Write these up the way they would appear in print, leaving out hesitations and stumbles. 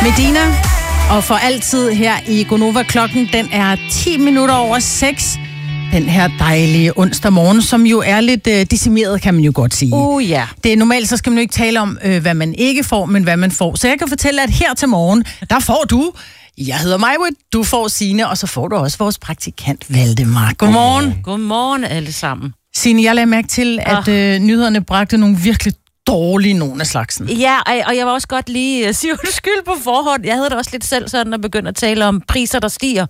Medina, og for altid her i Gonova. Klokken, den er 10 minutter over 6. Den her dejlige onsdag morgen, som jo er lidt decimeret, kan man jo godt sige. Ja. Det er normalt, så skal man jo ikke tale om, hvad man ikke får, men hvad man får. Så jeg kan fortælle, at her til morgen, der får du... Jeg hedder Majbrit, du får Signe, og så får du også vores praktikant Valdemar. Godmorgen. Godmorgen alle sammen. Signe, jeg lagde mærke til, at nyhederne bragte nogle virkelig dårlige nogen af slagsen. Ja, og jeg var også godt lige sige undskyld på forhånd. Jeg havde det også lidt selv sådan at begynde at tale om priser, der stiger.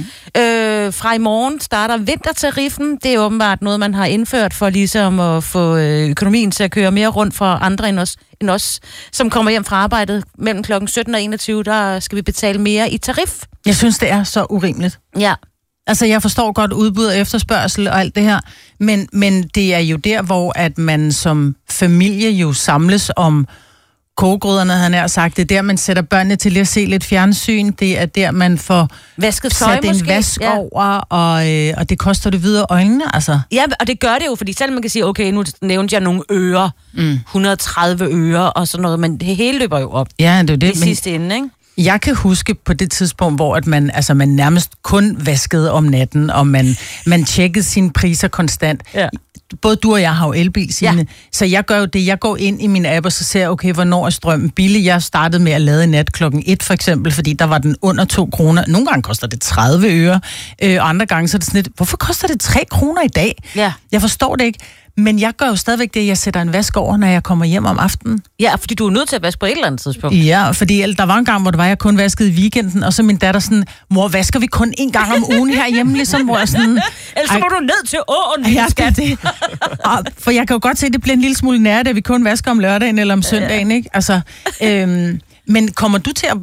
Fra i morgen starter vintertariffen. Det er åbenbart noget, man har indført for ligesom at få økonomien til at køre mere rundt for andre end os, som kommer hjem fra arbejdet mellem klokken 17 og 21. Der skal vi betale mere i tarif. Jeg synes, det er så urimeligt. Ja. Altså, jeg forstår godt udbud og efterspørgsel og alt det her, men det er jo der, hvor at man som familie jo samles om kogegryderne, han har sagt. Det er der, man sætter børnene til at se lidt fjernsyn. Det er der, man får vasket tøj, sat en vask over, og det koster det videre øjnene, altså. Ja, og det gør det jo, fordi selv man kan sige, okay, nu nævnte jeg nogle øre, 130 øre og sådan noget, men det hele løber jo op. Ja, det er det. I sidste ende, ikke? Jeg kan huske på det tidspunkt, hvor at man nærmest kun vaskede om natten, og man tjekkede sine priser konstant. Ja. Både du og jeg har jo elbil, Signe. Ja. Så jeg gør jo det. Jeg går ind i min app, og så ser jeg, okay, hvornår er strømmen billig. Jeg startede med at lade i nat klokken 1 for eksempel, fordi der var den under 2 kroner. Nogle gange koster det 30 øre, og andre gange så er det sådan lidt, hvorfor koster det 3 kroner i dag? Ja. Jeg forstår det ikke. Men jeg gør jo stadigvæk det, jeg sætter en vask over, når jeg kommer hjem om aftenen. Ja, fordi du er nødt til at vaske på et eller andet tidspunkt. Ja, fordi der var en gang, hvor jeg kun vaskede i weekenden, og så min datter sådan, mor, vasker vi kun en gang om ugen herhjemme, ligesom, hvor jeg sådan... Ellers så må du ned til åen, ja, skat. For jeg kan jo godt se, at det bliver en lille smule nære, da vi kun vasker om lørdagen eller om søndagen, ikke? Altså, men kommer du til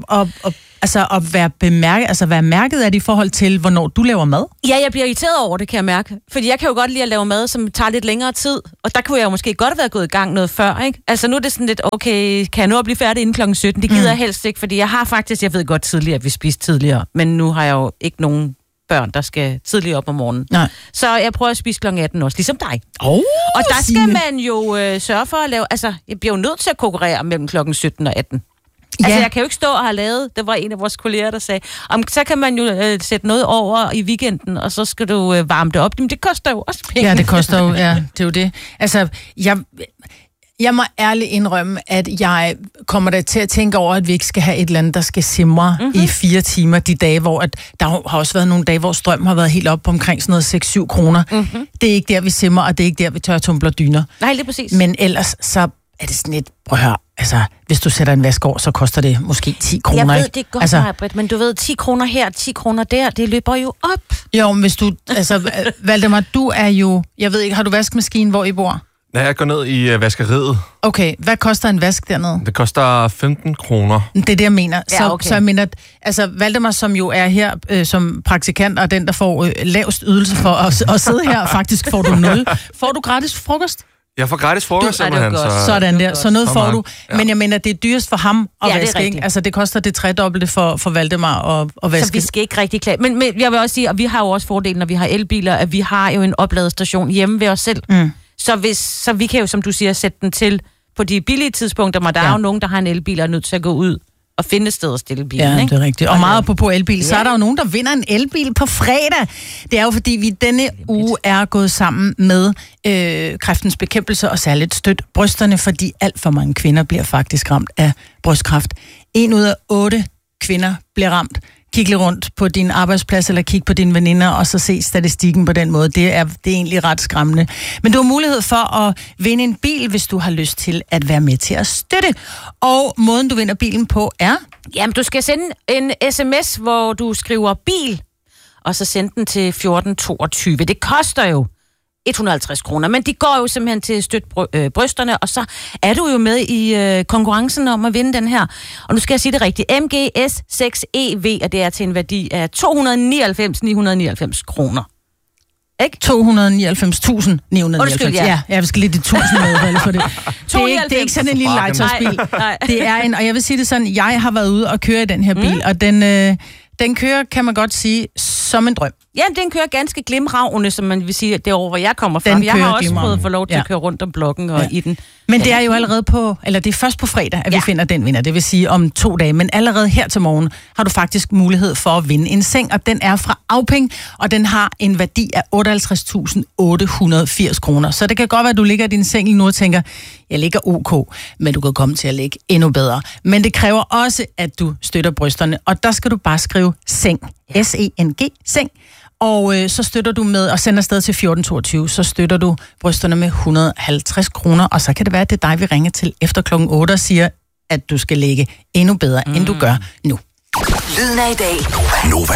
at være mærket af det i forhold til, hvornår du laver mad? Ja, jeg bliver irriteret over det, kan jeg mærke. Fordi jeg kan jo godt lide at lave mad, som tager lidt længere tid. Og der kunne jeg jo måske godt have været gået i gang noget før, ikke? Altså nu er det sådan lidt, okay, kan jeg nå at blive færdig inden klokken 17? Det gider jeg helst ikke, fordi jeg har faktisk, jeg ved godt tidligere, at vi spiste tidligere. Men nu har jeg jo ikke nogen børn, der skal tidligere op om morgenen. Nej. Så jeg prøver at spise klokken 18 også, ligesom dig. Og der skal man jo sørge for at lave, altså jeg bliver jo nødt til at konkurrere mellem klokken 17 og 18. Ja. Altså, jeg kan jo ikke stå og have lavet, det var en af vores kolleger, der sagde, så kan man jo sætte noget over i weekenden, og så skal du varme det op. Men det koster jo også penge. Ja, det koster jo, ja, det er jo det. Altså, jeg må ærligt indrømme, at jeg kommer da til at tænke over, at vi ikke skal have et eller andet, der skal simre i 4 timer de dage, hvor at der har også været nogle dage, hvor strømmen har været helt op på omkring sådan noget 6-7 kroner. Det er ikke der, vi simrer, og det er ikke der, vi tør tumbler dyner. Nej, det er præcis. Men ellers så er det sådan et, prøv at høre, altså, hvis du sætter en vask over, så koster det måske 10 kroner. Jeg ved det godt, altså, Britt, men du ved, 10 kroner her, 10 kroner der, det løber jo op. Jo, men hvis du, altså, Valdemar, du er jo, jeg ved ikke, har du vaskemaskine, hvor I bor? Ja, jeg går ned i vaskeriet. Okay, hvad koster en vask dernede? Det koster 15 kroner. Det er det, jeg mener. Så jeg mener, altså Valdemar, som jo er her som praktikant, og den, der får lavest ydelse for at sidde her, faktisk får du 0. Får du gratis frokost? Jeg får gratis frokost, simpelthen. Sådan der, så noget får du. Ja. Men jeg mener, det er dyrest for ham at vaske, ikke? Altså, det koster det 3-dobbelte for Valdemar at vaske. Så vi skal ikke rigtig klage. Men jeg vil også sige, og vi har jo også fordelen, når vi har elbiler, at vi har jo en opladestation hjemme ved os selv. Så vi kan jo, som du siger, sætte den til på de billige tidspunkter, men der er jo nogen, der har en elbil og er nødt til at gå ud og finde et sted at stille bilen, ikke? Ja, det er rigtigt. Og meget på elbil, så er der jo nogen, der vinder en elbil på fredag. Det er jo, fordi vi denne uge er gået sammen med kræftens bekæmpelse og særligt støt brysterne, fordi alt for mange kvinder bliver faktisk ramt af brystkræft. 1 ud af 8 kvinder bliver ramt. Kig lidt rundt på din arbejdsplads, eller kig på dine veninder, og så se statistikken på den måde. Det er egentlig ret skræmmende. Men du har mulighed for at vinde en bil, hvis du har lyst til at være med til at støtte. Og måden, du vinder bilen på, er? Jamen, du skal sende en sms, hvor du skriver bil, og så sende den til 1422. Det koster jo 150 kroner, men de går jo simpelthen til at støtte brysterne, og så er du jo med i konkurrencen om at vinde den her. Og nu skal jeg sige det rigtigt. MGS6EV, og det er til en værdi af 299.999 kroner. Ikke? 299.999. Ja, jeg skal lidt i 1000 med, for det. Det er ikke sådan en lille legetøjsbil. Det er en, og jeg vil sige det sådan, jeg har været ude og køre i den her bil, og den kører, kan man godt sige, som en drøm. Ja, den kører ganske glimragende, som man vil sige, det over, hvor jeg kommer fra. Jeg har også prøvet at få lov til at køre rundt om blokken og i den. Men det er jo allerede det er først på fredag, at vi finder den vinder. Det vil sige om 2 dage. Men allerede her til morgen har du faktisk mulighed for at vinde en seng, og den er fra Auping, og den har en værdi af 58.880 kroner. Så det kan godt være, at du ligger i din seng lige nu og tænker, jeg ligger ok, men du kan komme til at ligge endnu bedre. Men det kræver også, at du støtter brysterne, og der skal du bare skrive seng. S-E-N-G, seng. Og så støtter du med, og sender afsted til 1422, så støtter du brysterne med 150 kroner, og så kan det være, at det er dig, vi ringer til efter klokken 8 og siger, at du skal ligge endnu bedre, end du gør nu. Lyden af i dag. Nova.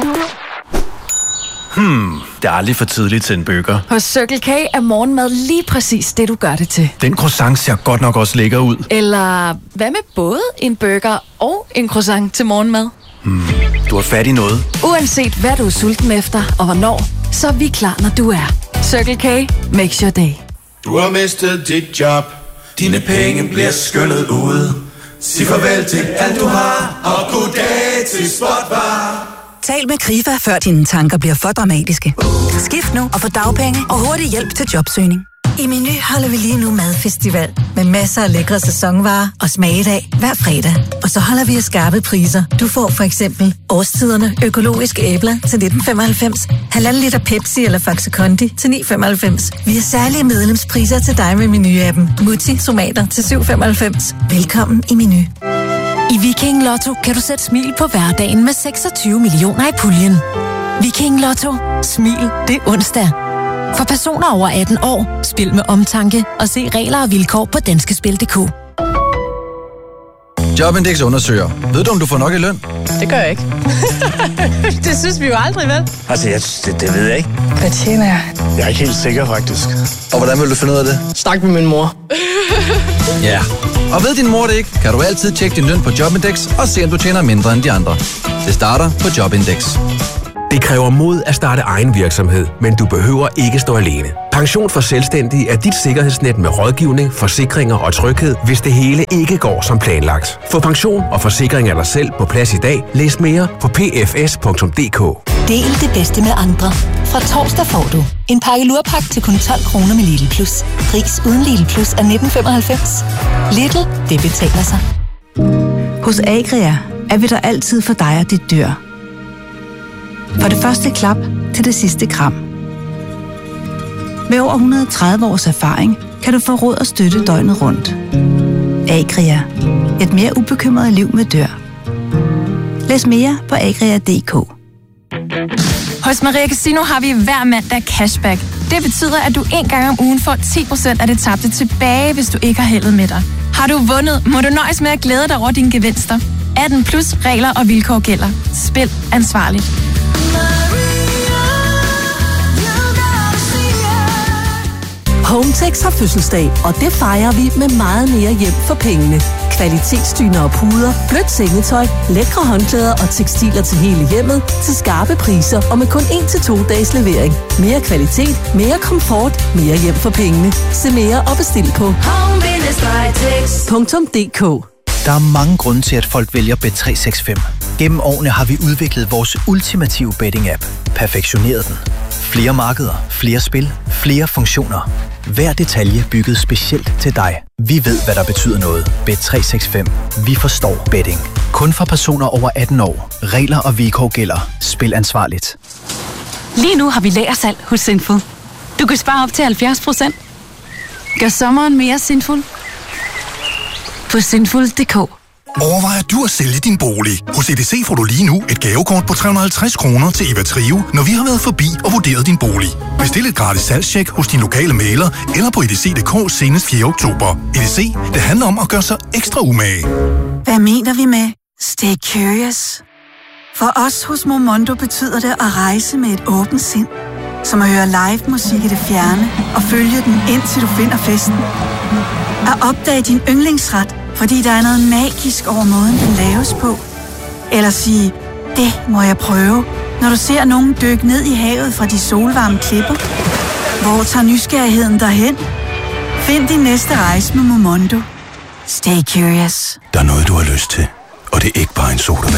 Det er aldrig for tidligt til en burger. Hos Circle K er morgenmad lige præcis det, du gør det til. Den croissant ser godt nok også lækker ud. Eller hvad med både en burger og en croissant til morgenmad? Du har fat i noget. Uanset hvad du er sulten efter og hvornår, så er vi klar, når du er. Circle K makes your day. Du har mistet dit job. Dine penge bliver skyllet ud. Sig farvel til alt du har, og goddag til Spotbar. Tal med Krifa, før dine tanker bliver for dramatiske. Skift nu og få dagpenge og hurtig hjælp til jobsøgning. I Meny holder vi lige nu madfestival med masser af lækre sæsonvarer og smagedag hver fredag. Og så holder vi af skarpe priser. Du får for eksempel årstiderne økologiske æbler til 1995, 1,5 liter Pepsi eller Faxe Kondi til 9,95. Vi har særlige medlemspriser til dig med Meny-appen. Mutti tomater til 7,95. Velkommen i Meny. I Viking Lotto kan du sætte smil på hverdagen med 26 millioner i puljen. Viking Lotto. Smil. Det er onsdag. For personer over 18 år, spil med omtanke og se regler og vilkår på danskespil.dk. Jobindex undersøger. Ved du, om du får nok i løn? Det gør jeg ikke. Det synes vi jo aldrig, vel? Altså, det ved jeg ikke. Hvad tjener jeg? Jeg er ikke helt sikker, faktisk. Og hvordan vil du finde ud af det? Snak med min mor. Ja. Og ved din mor det ikke, kan du altid tjekke din løn på Jobindex og se, om du tjener mindre end de andre. Det starter på Jobindex. Det kræver mod at starte egen virksomhed, men du behøver ikke stå alene. Pension for Selvstændige er dit sikkerhedsnet med rådgivning, forsikringer og tryghed, hvis det hele ikke går som planlagt. Få pension og forsikring af dig selv på plads i dag. Læs mere på pfs.dk. Del det bedste med andre. Fra torsdag får du en pakke lurpak til kun 12 kroner med Lidl Plus. Pris uden Lidl Plus er 19,95. Lidl, det betaler sig. Hos Agria er vi der altid for dig og dit dyr. Fra det første klap til det sidste kram. Med over 130 års erfaring kan du få råd og støtte døgnet rundt. Agria. Et mere ubekymret liv med dyr. Læs mere på agria.dk. Hos Maria Casino har vi hver mandag cashback. Det betyder, at du en gang om ugen får 10% af det tabte tilbage, hvis du ikke har heldet med dig. Har du vundet, må du nøjes med at glæde dig over dine gevinster. 18 plus regler og vilkår gælder. Spil ansvarligt. Hometex har fødselsdag, og det fejrer vi med meget mere hjem for pengene. Kvalitetsdyner og puder, blødt sengetøj, lækre håndklæder og tekstiler til hele hjemmet til skarpe priser og med kun 1 til 2 dages levering. Mere kvalitet, mere komfort, mere hjem for pengene. Se mere og bestil på home-tex.dk. Der er mange grunde til, at folk vælger Bet365. Gennem årene har vi udviklet vores ultimative betting-app. Perfektioneret den. Flere markeder, flere spil, flere funktioner. Hver detalje bygget specielt til dig. Vi ved, hvad der betyder noget. Bet365. Vi forstår betting. Kun for personer over 18 år. Regler og vilkår gælder. Spil ansvarligt. Lige nu har vi lagersalg hos Sinful. Du kan spare op til 70%. Gør sommeren mere sinful på sinful.dk. Overvejer du at sælge din bolig? Hos EDC får du lige nu et gavekort på 350 kroner til Eva Trio, når vi har været forbi og vurderet din bolig. Bestil et gratis salgstjek hos din lokale mægler eller på edc.dk senest 4. oktober. EDC, det handler om at gøre sig ekstra umage. Hvad mener vi med stay curious? For os hos Momondo betyder det at rejse med et åbent sind. Som at høre live musik i det fjerne og følge den indtil du finder festen. At opdage din yndlingsret, fordi der er noget magisk over måden, den laves på. Eller sige, det må jeg prøve, når du ser nogen dykke ned i havet fra de solvarme klipper. Hvor tager nysgerrigheden derhen? Find din næste rejse med Momondo. Stay curious. Der er noget, du har lyst til, og det er ikke bare en sodavand.